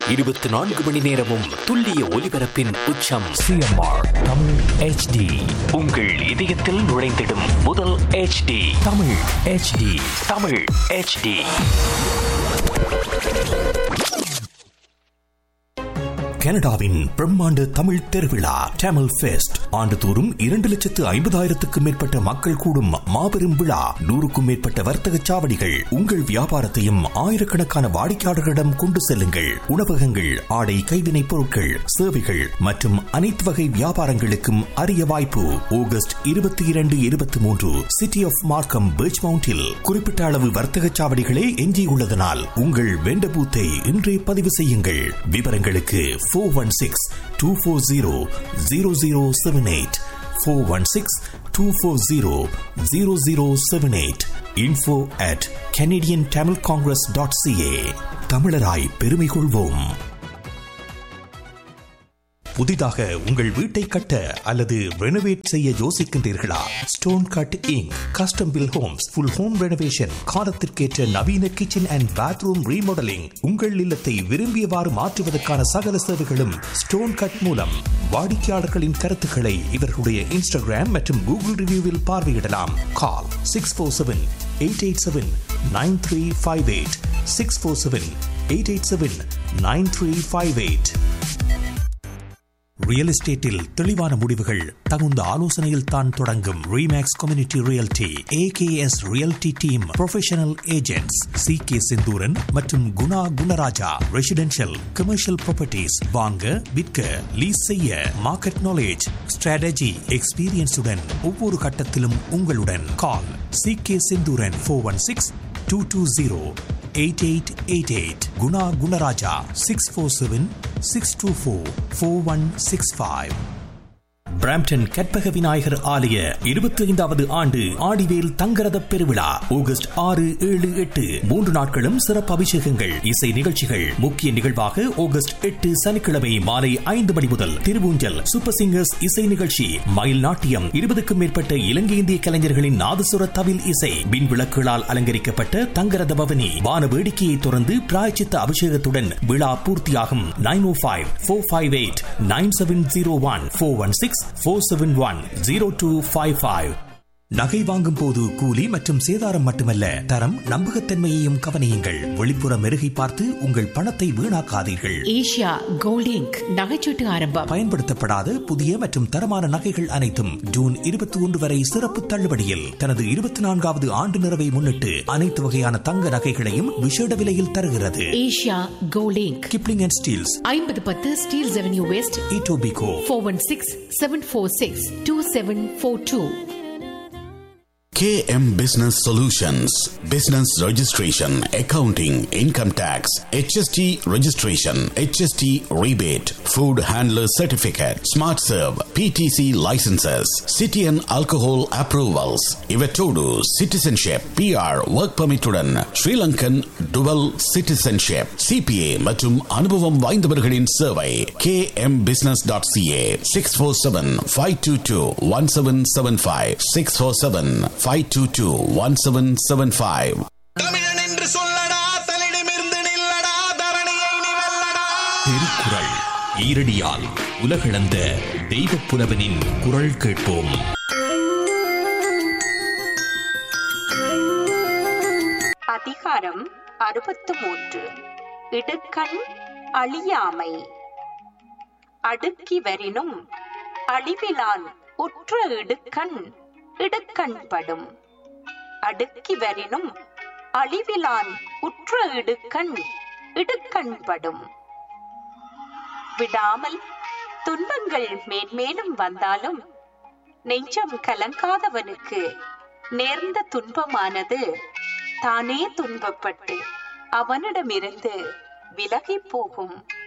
24 மணி நேரமும் துல்லிய ஒலிபரப்பின் உச்சம். CMR Tamil HD. உங்கள் இதயத்தில் நுழைந்திடும் முதல் HD. Tamil HD. Tamil HD. கனடாவின் பிரம்மாண்ட தமிழ் திருவிழா டேமல் ஃபெஸ்ட் ஆண்டுதோறும் 2,50,000க்கும் மேற்பட்ட மக்கள் கூடும் மாபெரும் விழா. 100க்கும் மேற்பட்ட வர்த்தக சாவடிகள். உங்கள் வியாபாரத்தையும் ஆயிரக்கணக்கான வாடிக்கையாளர்களிடம் கொண்டு செல்லுங்கள். உணவகங்கள், ஆடை, கைவினைப் பொருட்கள், சேவைகள் மற்றும் அனைத்து வகை வியாபாரங்களுக்கும் அரிய வாய்ப்பு. ஆகஸ்ட் 22, 23 சிட்டி ஆஃப் மார்க்கம் பீச் மவுண்டில் குறிப்பிட்ட அளவு வர்த்தக சாவடிகளே எஞ்சியுள்ளதனால் உங்கள் வெண்ட பூத்தை இன்றே பதிவு செய்யுங்கள். விவரங்களுக்கு 416-240-0078 416-240-0078 info@canadiantamilcongress.ca. தமிழராய் பெருமை கொள்வோம். புதிதாக உங்கள் வீட்டை கட்ட அல்லது ரெனோவேட் செய்ய யோசிக்கின்றீர்களா? Stone cut ink custom bill Holmes full home renovation, காலத்திற்கேற்ற நவீன கிச்சன் அண்ட் பாத்ரூம் ரீமாடலிங், உங்கள் இல்லத்தை விரும்பியவாறு மாற்றுவதற்கான சகல சேவைகளும் ஸ்டோன் கட் மூலம். வாடிக்கையாளர்களின் கருத்துக்களை இவர்களுடைய இன்ஸ்டாகிராம் மற்றும் கூகுள் ரிவ்யூவில் பார்வையிடலாம். கால் 647-887-9358 647-887-9358. ரியல் எஸ்டேட்டில் தெளிவான முடிவுகள் தகுந்த ஆலோசனையில் தான் தொடங்கும். Remakes community realty AKS realty team professional agents CK Senthuran மற்றும் Guna Gunaraja. Residential, commercial properties வாங்க, விற்க, லீஸ் செய்ய, மார்க்கெட் நாலேஜ், ஸ்ட்ராட்டஜி, எக்ஸ்பீரியன்ஸுடன் ஒவ்வொரு கட்டத்திலும் உங்களுடன். கால் CK செந்தூரன் 416-220-8888. குணா குணராஜா 647-624-4165. பிராம்டன் கற்பக விநாயகர் ஆலய 25வது ஆண்டு ஆடிவேல் தங்கரத பெருவிழா ஆகஸ்ட் 6, 7, 8 3 நாட்களும் சிறப்பு அபிஷேகங்கள், இசை நிகழ்ச்சிகள். முக்கிய நிகழ்வாக ஆகஸ்ட் 8 சனிக்கிழமை மாலை 5 மணி முதல் திருவூஞ்சல் சூப்பர் சிங்கர்ஸ் இசை நிகழ்ச்சி, மயில் நாட்டியம், 20க்கும் மேற்பட்ட இலங்கை இந்திய கலைஞர்களின் நாதசுர தவில் இசை, மின் விளக்குகளால் அலங்கரிக்கப்பட்ட தங்கரத பவனி, வான வேடிக்கையை தொடர்ந்து பிராயச்சித்த அபிஷேகத்துடன் விழா பூர்த்தியாகும். 905-458-9701 416-471-0255. நகை வாங்கும் போது கூலி மற்றும் சேதாரம் மட்டுமல்ல, தரம், நம்பகத்தன்மையையும் கவனியுங்கள். வெளிப்புற மெருகை பார்த்து உங்கள் பணத்தை வீணாக்காதீர்கள். ஏஷியா கோல்ட் இங்க் நகைச்சீட்டு ஆரம்பம். பயன்படுத்தப்படாத புதிய மற்றும் தரமான நகைகள் அனைத்தும் ஜூன் 21 வரை சிறப்பு தள்ளுபடியில். தனது 24வது ஆண்டு நிறைவை முன்னிட்டு அனைத்து வகையான தங்க நகைகளையும் விசேட விலையில் தருகிறது. Asia gold ink, Kipling and Steeles, 5010 Steeles avenue west, Etobicoke. 416-746-2742. KM Business Solutions, Business Registration, Accounting, Income Tax, HST Registration, HST Rebate, Food Handler Certificate, Smart Serve, PTC Licenses, City and Alcohol Approvals, Ivetodu, Citizenship, PR, Work Permit உடன் Sri Lankan Dual Citizenship, CPA மற்றும் அனுபவம் வாய்ந்தவர்களின் சேவை. kmbusiness.ca 647-522-1775 647-522-1775. தமிழன் என்று சொல்லடா, தலிடமிருந்து நில்லடா, தரணியை நீ வெல்லடா. திருக்குறள் ஈரடியால் உலகளந்த தெய்வப் புலவனின் குரல் கேட்போம். அதிகாரம் 63. இடுக்கண் அழியாமை. அடுக்கி வரினும் அழிவிலான் உற்ற இடுக்கண் இடுக்கண்படும். அடுக்கி வரினும் அழிவிலான் உற்ற இடுக்கண் இடுக்கண்படும். விடாமல் துன்பங்கள் மேன்மேலும் வந்தாலும் நெஞ்சம் கலங்காதவனுக்கு நேர்ந்த துன்பமானது தானே துன்பப்பட்டு அவனிடமிருந்து விலகிப் போகும்.